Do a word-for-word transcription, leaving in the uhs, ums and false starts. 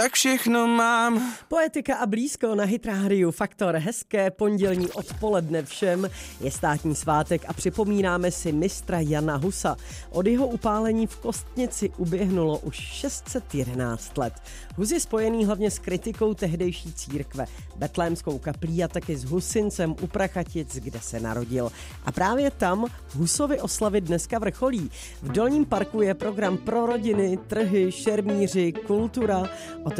tak všechno mám. Poetika a blízko na Hit Rádiu Faktor. Hezké pondělní odpoledne všem. Je státní svátek a připomínáme si mistra Jana Husa. Od jeho upálení v Kostnici uběhnulo už šest set jedenáct let. Hus je spojený hlavně s kritikou tehdejší církve, betlémskou kaplí a taky s Husincem u Prachatic, kde se narodil. A právě tam Husovy oslavy dneska vrcholí. V Dolním parku je program pro rodiny, trhy, šermíři, kultura. O